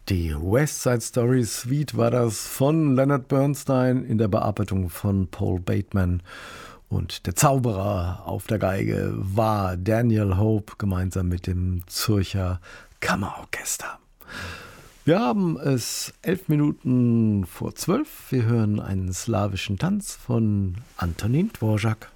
Die West Side Story Suite war das von Leonard Bernstein in der Bearbeitung von Paul Bateman. Und der Zauberer auf der Geige war Daniel Hope gemeinsam mit dem Zürcher Kammerorchester. Wir haben es 11 Minuten vor 12. Wir hören einen slawischen Tanz von Antonín Dvořák.